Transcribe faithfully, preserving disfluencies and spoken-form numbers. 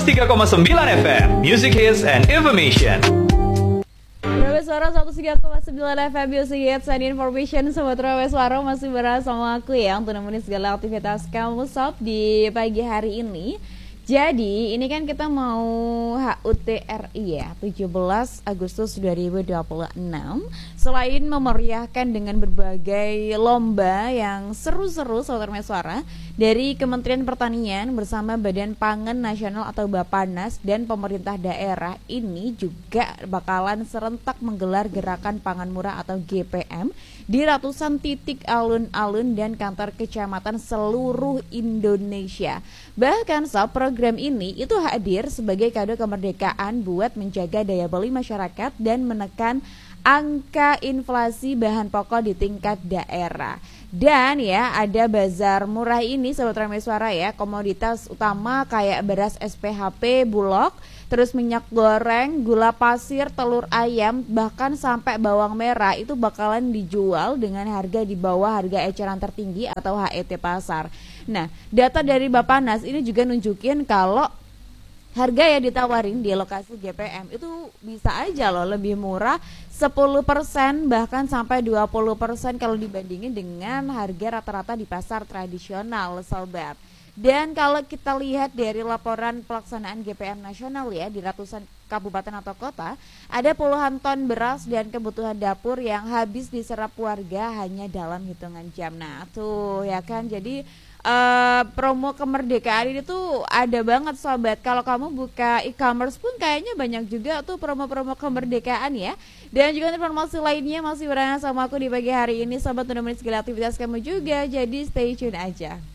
seratus tiga koma sembilan F M, Music Hits and Information. Rawe Suara seratus tiga koma sembilan F M, Music Hits and Information. Sobat Rawe Suara masih bersama aku ya, untuk nemenin segala aktivitas kamu sob di pagi hari ini. Jadi ini kan kita mau H U T R I ya, tujuh belas Agustus dua ribu dua puluh enam. Selain memeriahkan dengan berbagai lomba yang seru-seru Sobat Suara dari Kementerian Pertanian bersama Badan Pangan Nasional atau Bappenas dan pemerintah daerah, ini juga bakalan serentak menggelar gerakan pangan murah atau G P M di ratusan titik alun-alun dan kantor kecamatan seluruh Indonesia. Bahkan sob, program ini itu hadir sebagai kado kemerdekaan buat menjaga daya beli masyarakat dan menekan angka inflasi bahan pokok di tingkat daerah. Dan ya, ada bazar murah ini Sobat Ramai Suara ya, komoditas utama kayak beras S P H P Bulog, terus minyak goreng, gula pasir, telur ayam, bahkan sampai bawang merah itu bakalan dijual dengan harga di bawah harga eceran tertinggi atau H E T pasar. Nah, data dari Bappenas ini juga nunjukin kalau harga yang ditawarin di lokasi G P M itu bisa aja loh lebih murah sepuluh persen bahkan sampai dua puluh persen kalau dibandingin dengan harga rata-rata di pasar tradisional sobat. Dan kalau kita lihat dari laporan pelaksanaan G P M nasional ya, di ratusan kabupaten atau kota ada puluhan ton beras dan kebutuhan dapur yang habis diserap warga hanya dalam hitungan jam. Nah tuh ya kan, jadi Uh, promo kemerdekaan ini tuh ada banget sobat. Kalau kamu buka e-commerce pun kayaknya banyak juga tuh promo-promo kemerdekaan ya. Dan juga informasi lainnya masih bersama sama aku di pagi hari ini sobat, untuk menemani segala aktivitas kamu juga. Jadi stay tune aja.